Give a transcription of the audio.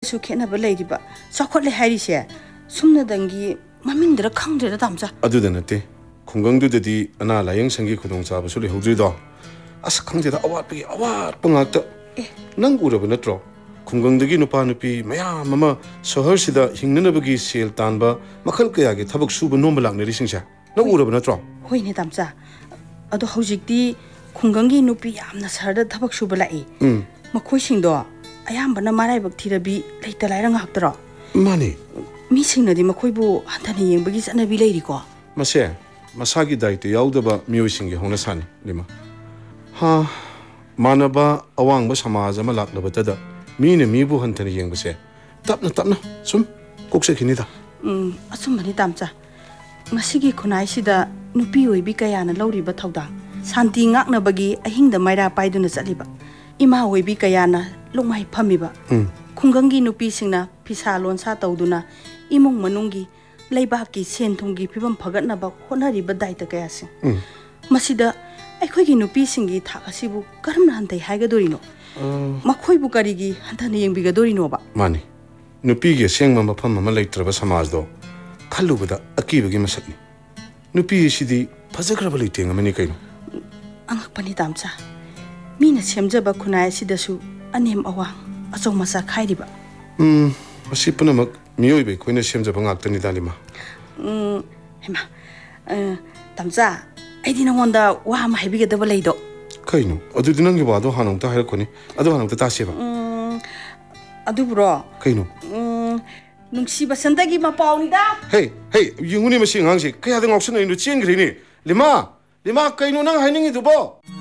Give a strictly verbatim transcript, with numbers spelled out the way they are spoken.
ꯈꯦꯠꯁꯨ ꯈꯦꯠꯅꯕ ꯂꯩꯔꯤꯕ ꯆꯥꯎꯈꯠꯂꯦ ꯍꯥꯏꯔꯤꯁꯦ ꯁꯨꯝꯅꯗꯪꯒꯤ ꯃꯃꯤꯡꯗꯔ ꯈꯪꯗ꯭ꯔꯦꯗ ꯇꯥꯝꯆꯥ ꯑꯗꯨꯗ ꯅꯠꯇꯦ ꯈꯨꯡꯒꯪꯗꯨꯗꯗꯤ ꯑꯅꯥ ꯂꯥꯌꯦꯡꯁꯪꯒꯤ ꯈꯨꯗꯣꯡꯆꯥꯕꯁꯨ ꯂꯩꯍꯧꯗ꯭ꯔꯤꯗꯣ ꯑꯁ ꯈꯪꯗꯦꯗ ꯑꯋꯥꯠꯄꯒꯤ ꯑꯋꯥꯠꯄ ꯉꯥꯛꯇ ꯅꯪ ꯎꯔꯕ ꯅꯠꯇ꯭ꯔꯣ ꯈꯨꯡꯒꯪꯗꯒꯤ ꯅꯨꯄꯥ ꯅꯨꯄꯤ ꯃꯌꯥꯝ ꯑꯃ ꯁꯍꯔꯁꯤꯗ ꯍꯤꯡꯅꯅꯕꯒꯤ ꯁꯦꯜ ꯇꯥꯟꯕ ꯃꯈꯜ ꯀꯌꯥꯒꯤ ꯊꯕꯛ ꯁꯨꯕ ꯅꯣꯝꯕ ꯂꯥꯛꯅꯔꯤꯁꯤꯡꯁꯦ ꯅꯪ ꯎꯔꯕ ꯅꯠꯇ꯭ꯔꯣ ꯍꯣꯏꯅꯦ ꯇꯥꯝꯆꯥ ꯑꯗꯣ ꯍꯧꯖꯤꯛꯇꯤ ꯈꯨꯡꯒꯪꯒꯤ ꯅꯨꯄꯤ ꯌꯥꯝꯅ ꯁꯍꯔꯗ ꯊꯕꯛ ꯁꯨꯕ ꯂꯥꯛꯏ ꯃꯈꯣꯏꯁꯤꯡꯗꯣ ꯑꯌꯥꯝꯕꯅ ꯃꯔꯥꯏꯕꯛ ꯊꯤꯔꯕꯤ ꯂꯩꯇ ꯂꯥꯏꯔ ꯉꯥꯛꯇꯔꯣ ꯃꯥꯅꯤ ꯃꯤꯁꯤꯡꯅꯗꯤ ꯃꯈꯣꯏꯕꯨ ꯍꯟꯊꯅ ꯌꯦꯡꯕꯒꯤ ꯆꯠꯅꯕꯤ ꯂꯩꯔꯤꯀꯣ ꯃꯁꯦ ꯃꯁꯥꯒꯤ ꯗꯥꯏꯇ ꯌꯥꯎꯗꯕ ꯃꯤꯑꯣꯏꯁꯤꯡꯒꯤ ꯍꯧꯅꯁꯥꯅꯤ ꯂꯤꯃꯥ ꯍꯥ ꯃꯥꯟꯅꯕ ꯑꯋꯥꯡꯕ ꯁꯃꯥꯖ ꯑꯃ ꯂꯥꯛꯂꯕꯇꯗ ꯃꯤꯅ ꯃꯤꯕꯨ ꯍꯟꯊꯅ ꯌꯦꯡꯕꯁꯦ ꯇꯞꯅ ꯇꯞꯅ ꯁꯨꯝ ꯀꯣꯛꯆꯈꯤꯅꯤꯗ ꯎꯝ ꯑꯆꯨꯝꯕꯅꯤ ꯇꯥꯝꯆꯥ ꯉꯁꯤꯒꯤ ꯈꯨꯟꯅꯥꯏꯁꯤꯗ ꯅꯨꯄꯤ ꯑꯣꯏꯕꯤ ꯀꯌꯥꯅ ꯂꯧꯔꯤꯕ ꯊꯧꯗꯥꯡ ꯁꯥꯟꯇꯤ ꯉꯥꯛꯅꯕꯒꯤ ꯑꯍꯤꯡꯗ ꯃꯩꯔꯥ ꯄꯥꯏꯗꯨꯅ ꯆꯠꯂꯤꯕ ꯏꯃꯥ ꯑꯣꯏꯕꯤ ꯀꯌꯥꯅ ꯂꯨꯡꯃꯥꯏ ꯐꯝꯃꯤꯕ ꯈꯨꯡꯒꯪꯒꯤ ꯅꯨꯄꯤꯁꯤꯡꯅ ꯐꯤꯁꯥ ꯂꯣꯟꯁꯥ ꯇꯧꯗꯨꯅ ꯏꯃꯨꯡ ꯃꯅꯨꯡꯒꯤ ꯂꯩꯕꯥꯛꯀꯤ ꯁꯦꯟ ꯊꯨꯝꯒꯤ ꯐꯤꯕꯝ ꯐꯒꯠꯅꯕ ꯍꯣꯠꯅꯔꯤꯕ ꯗꯥꯏꯇ ꯀꯌꯥꯁꯤꯡ ꯃꯁꯤꯗ ꯑꯩꯈꯣꯏꯒꯤ ꯅꯨꯄꯤꯁꯤꯡꯒꯤ ꯊꯥꯛ ꯑꯁꯤꯕꯨ ꯀꯔꯝꯅ ꯍꯟꯊꯩ ꯍꯥꯏꯒꯗꯣꯔꯤꯅꯣ ꯃꯈꯣꯏꯕꯨ ꯀꯔꯤꯒꯤ ꯍꯟꯊꯅ ꯌꯦꯡꯕꯤꯒꯗꯣꯔꯤꯅꯣꯕ ꯃꯥꯅꯤ ꯅꯨꯄꯤꯒꯤ ꯑꯁꯦꯡꯕ ꯃꯐꯝ ꯑꯃ ꯂꯩꯇ꯭ꯔꯕ ꯁꯃꯥꯖꯗꯣ ꯈꯜꯂꯨꯕꯗ ꯑꯀꯤꯕꯒꯤ ꯃꯁꯛꯅꯤ ꯅꯨꯄꯤ ꯑꯁꯤꯗꯤ ꯐꯖꯈ꯭ꯔꯕ ꯂꯩꯇꯦꯡ ꯑꯃꯅꯤ ꯀꯩꯅꯣ ꯑꯉꯛꯄꯅꯤ ꯇꯥꯝꯆꯥ ꯃꯤꯅ ꯁꯦꯝꯖꯕ ꯈꯨꯟꯅꯥꯏ ꯑꯁꯤꯗꯁꯨ ꯑꯅꯦꯝ ꯑꯋꯥꯡ ꯑꯆꯧ ꯃꯆꯥ ꯈꯥꯏꯔꯤꯕ ꯎꯝ ꯃꯁꯤ ꯄꯨꯝꯅꯃꯛ ꯃꯤꯑꯣꯏꯕ ꯑꯩꯈꯣꯏꯅ ꯁꯦꯝꯖꯕ ꯉꯥꯛꯇꯅꯤꯗ ꯂꯤꯃꯥ ꯎꯝ ꯍꯩꯃꯥ ꯇꯥꯝꯆꯥ ꯑꯩꯗꯤ ꯅꯉꯣꯟꯗ ꯋꯥ ꯑꯃ ꯍꯥꯏꯕꯤꯒꯗꯕ ꯂꯩꯗꯣ ꯀꯩꯅꯣ ꯑꯗꯨꯗꯤ ꯅꯪꯒꯤ ꯋꯥꯗꯣ ꯍꯥꯟꯅ ꯑꯃꯨꯛꯇ ꯍꯥꯏꯔꯛꯈꯣꯅꯤ ꯑꯗꯨ ꯍꯥꯟꯅ ꯑꯃꯨꯛꯇ ꯇꯥꯁꯦꯕ ꯑꯗꯨꯕꯨꯔꯣ ꯀꯩꯅꯣ ꯅꯨꯡꯁꯤ ꯕꯁꯟꯇꯒꯤ ꯃꯄꯥꯎꯅꯤꯗ ꯍꯦ ꯍꯦ ꯌꯦꯡꯉꯨꯅꯦ ꯃꯁꯤ ꯑꯉꯥꯡꯁꯦ ꯀꯌꯥꯗ ꯉꯥꯎꯁꯟꯅꯩꯅꯣ ꯆꯦꯟꯈ꯭ꯔꯦꯅꯦ ꯂꯤꯃꯥ ꯂꯤꯃꯥ ꯀꯩꯅꯣ ꯅꯪ ꯍꯥꯏꯅꯤꯡꯉꯤꯗꯨꯕꯣ